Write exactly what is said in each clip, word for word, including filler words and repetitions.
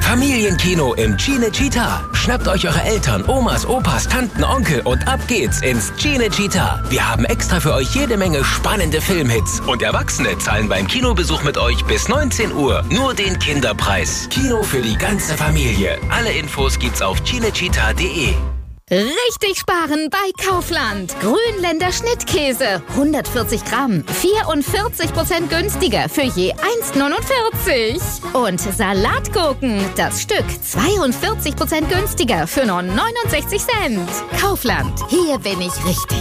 Familienkino im Cinecittà. Schnappt euch eure Eltern, Omas, Opas, Tanten, Onkel und ab geht's ins Cinecittà. Wir haben extra für euch jede Menge spannende Filmhits. Und Erwachsene zahlen beim Kinobesuch mit euch bis neunzehn Uhr nur den Kinderpreis. Kino für die ganze Familie. Alle Infos gibt's auf cinecittà punkt de. Richtig sparen bei Kaufland. Grünländer Schnittkäse. hundertvierzig Gramm. vierundvierzig Prozent günstiger für je eins neunundvierzig. Und Salatgurken. Das Stück zweiundvierzig Prozent günstiger für nur neunundsechzig Cent. Kaufland. Hier bin ich richtig.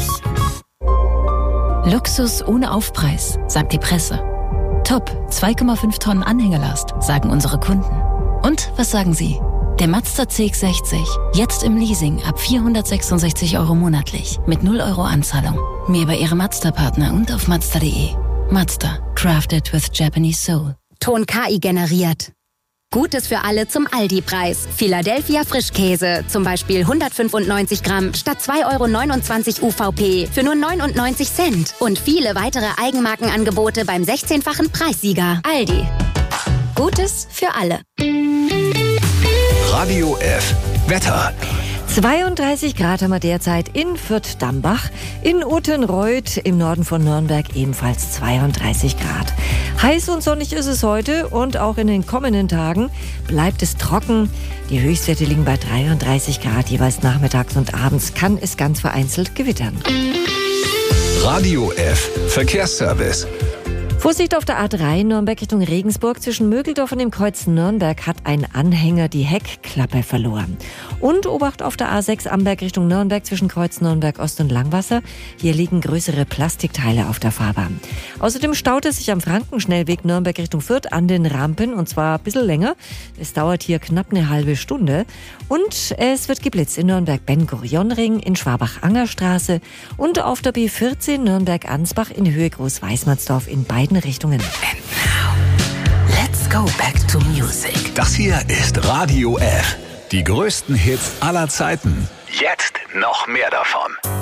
Luxus ohne Aufpreis, sagt die Presse. Top, zwei Komma fünf Tonnen Anhängerlast, sagen unsere Kunden. Und was sagen Sie? Der Mazda C X sechzig, jetzt im Leasing ab vierhundertsechsundsechzig Euro monatlich mit null Euro Anzahlung. Mehr bei Ihrem Mazda-Partner und auf mazda punkt de. Mazda, crafted with Japanese soul. Ton K I generiert. Gutes für alle zum Aldi-Preis. Philadelphia Frischkäse, zum Beispiel hundertfünfundneunzig Gramm statt zwei Euro neunundzwanzig U V P für nur neunundneunzig Cent. Und viele weitere Eigenmarkenangebote beim sechzehnfachen Preissieger. Aldi. Gutes für alle. Radio F. Wetter. zweiunddreißig Grad haben wir derzeit in Fürth-Dambach, in Uttenreuth im Norden von Nürnberg ebenfalls zweiunddreißig Grad. Heiß und sonnig ist es heute und auch in den kommenden Tagen bleibt es trocken. Die Höchstwerte liegen bei dreiunddreißig Grad, jeweils nachmittags und abends kann es ganz vereinzelt gewittern. Radio F. Verkehrsservice. Vorsicht auf der A drei Nürnberg Richtung Regensburg. Zwischen Mögeldorf und dem Kreuz Nürnberg hat ein Anhänger die Heckklappe verloren. Und Obacht auf der A sechs Amberg Richtung Nürnberg zwischen Kreuz Nürnberg Ost und Langwasser. Hier liegen größere Plastikteile auf der Fahrbahn. Außerdem staut es sich am Frankenschnellweg Nürnberg Richtung Fürth an den Rampen und zwar ein bisschen länger. Es dauert hier knapp eine halbe Stunde. Und es wird geblitzt in Nürnberg Ben-Gurion-Ring, in Schwabach-Angerstraße und auf der B vierzehn Nürnberg-Ansbach in Höhe Groß-Weißmannsdorf in beiden Richtungen. And now, let's go back to music. Das hier ist Radio F. Die größten Hits aller Zeiten. Jetzt noch mehr davon.